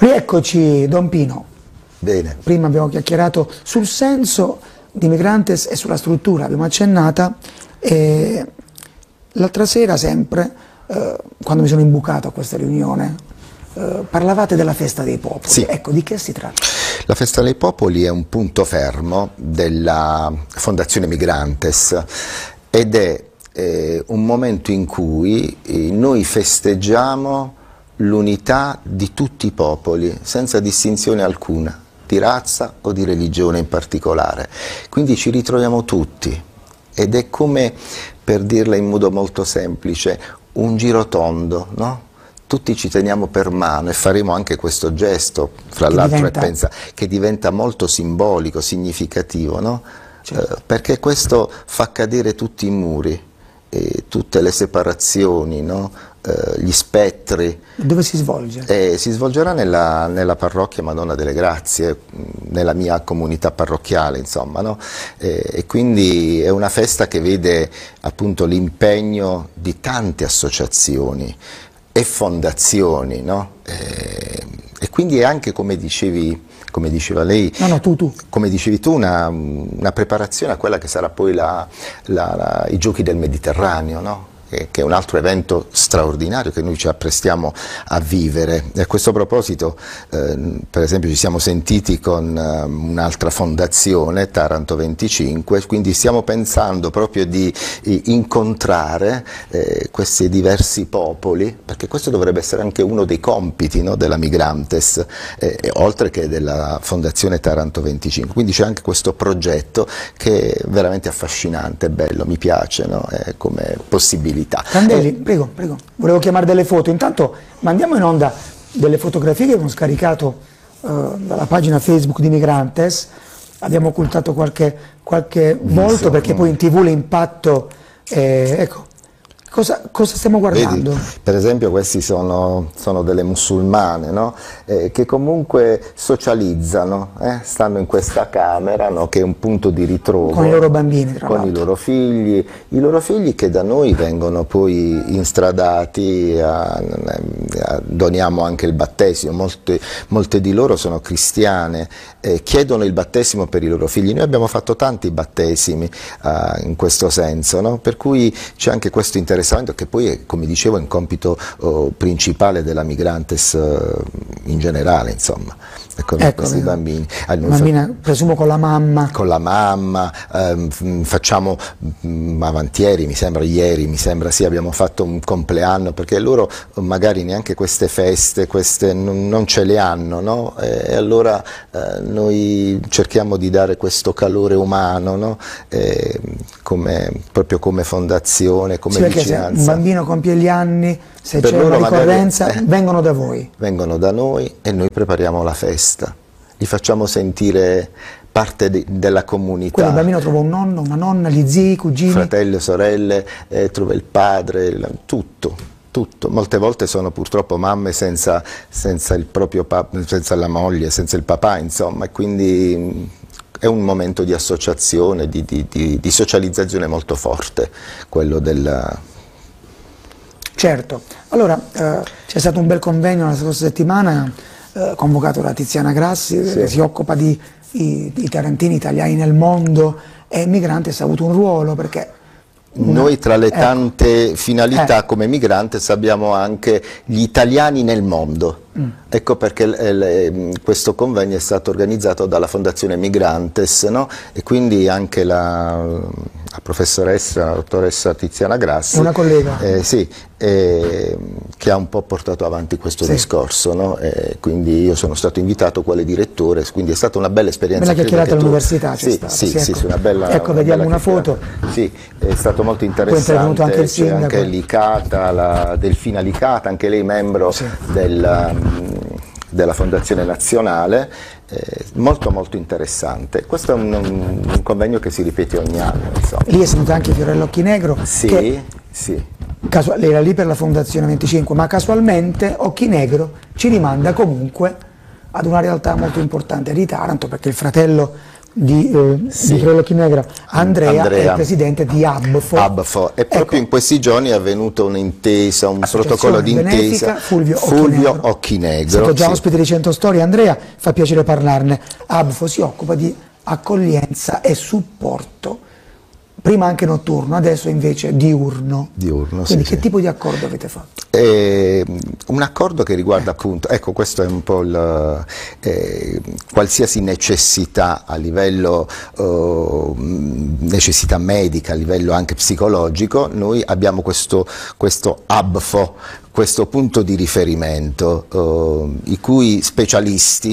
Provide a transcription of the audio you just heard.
Rieccoci, Don Pino. Bene. Prima abbiamo chiacchierato sul senso di Migrantes e sulla struttura, abbiamo accennata, e l'altra sera sempre, quando mi sono imbucato a questa riunione, parlavate della Festa dei Popoli. Sì. Ecco, di che si tratta? La Festa dei Popoli è un punto fermo della Fondazione Migrantes ed è un momento in cui noi festeggiamo l'unità di tutti i popoli, senza distinzione alcuna, di razza o di religione in particolare. Quindi ci ritroviamo tutti ed è come, per dirla in modo molto semplice, un girotondo, no? Tutti ci teniamo per mano e faremo anche questo gesto, fra l'altro, che diventa molto simbolico, significativo, no? Certo. Perché questo fa cadere tutti i muri, tutte le separazioni, no? Gli spettri. Dove si svolge? Si svolgerà nella parrocchia Madonna delle Grazie, nella mia comunità parrocchiale, insomma, no? E quindi è una festa che vede appunto l'impegno di tante associazioni e fondazioni, no? E quindi è anche, come diceva lei, tu. come dicevi tu, una preparazione a quella che sarà poi i Giochi del Mediterraneo, no? Che è un altro evento straordinario che noi ci apprestiamo a vivere. E a questo proposito, per esempio, ci siamo sentiti con un'altra fondazione, Taranto 25, quindi stiamo pensando proprio di incontrare questi diversi popoli, perché questo dovrebbe essere anche uno dei compiti, no, della Migrantes, oltre che della Fondazione Taranto 25. Quindi c'è anche questo progetto che è veramente affascinante, bello, mi piace, no? Come possibilità. Candeli, prego, volevo chiamare delle foto. Intanto mandiamo in onda delle fotografie che abbiamo scaricato dalla pagina Facebook di Migrantes. Abbiamo occultato qualche volto perché poi in TV l'impatto, ecco, cosa stiamo guardando? Vedi, per esempio questi sono delle musulmane, no? Che comunque socializzano, stanno in questa camera, no? Che è un punto di ritrovo. Con i loro bambini, tra l'altro. Con i loro figli che da noi vengono poi instradati, doniamo anche il battesimo, molte di loro sono cristiane, chiedono il battesimo per i loro figli. Noi abbiamo fatto tanti battesimi in questo senso, no? Per cui c'è anche questo interessamento che poi è, come dicevo, un compito principale della Migrantes in generale, insomma, con questi bambini. Bambina, presumo con la mamma. Con la mamma, facciamo avantieri, ieri mi sembra, sì, abbiamo fatto un compleanno, perché loro magari neanche queste feste, non ce le hanno, no? E allora noi cerchiamo di dare questo calore umano, no? Proprio come fondazione, come vicinanza. Se un bambino compie gli anni, se c'è una ricorrenza, magari, vengono da voi. Vengono da noi e noi prepariamo la festa, li facciamo sentire parte della comunità. Quindi il bambino trova un nonno, una nonna, gli zii, cugini. Fratelli, sorelle, trova il padre, tutto. Molte volte sono purtroppo mamme senza il proprio senza la moglie, senza il papà, insomma, e quindi è un momento di associazione, di socializzazione molto forte, quello del... Certo, allora c'è stato un bel convegno la scorsa settimana convocato da Tiziana Grassi, che si occupa di tarantini italiani nel mondo, e Migrantes ha avuto un ruolo, perché... Noi tra le tante finalità come Migrantes abbiamo anche gli italiani nel mondo. Ecco perché questo convegno è stato organizzato dalla Fondazione Migrantes, no? E quindi anche la professoressa, la dottoressa Tiziana Grassi, una collega, che ha un po' portato avanti questo discorso, no? Quindi io sono stato invitato quale direttore, quindi è stata una bella esperienza. Bella chiacchierata all'università, sì, una bella. Ecco, vediamo una foto. Sì, è stato molto interessante. Anche il sindaco. Anche Licata, la Delfina Licata, anche lei membro della Fondazione Nazionale, molto interessante. Questo è un convegno che si ripete ogni anno, insomma. Lì è venuto anche Fiorello Ochinegro. Sì. Lei era lì per la Fondazione 25, ma casualmente Ochinegro ci rimanda comunque ad una realtà molto importante di Taranto, perché il fratello di Friuli Negra, Andrea è il presidente di ABFO. E proprio in questi giorni è avvenuta un'intesa, un protocollo d'intesa. Fulvio Occhinegro. È stato già ospite di 100 Storie. Andrea, fa piacere parlarne. ABFO si occupa di accoglienza e supporto, prima anche notturno, adesso invece diurno. Quindi che tipo di accordo avete fatto? Un accordo che riguarda appunto, ecco, questo è un po' qualsiasi necessità a livello necessità medica, a livello anche psicologico, noi abbiamo questo ABFO, questo punto di riferimento, i cui specialisti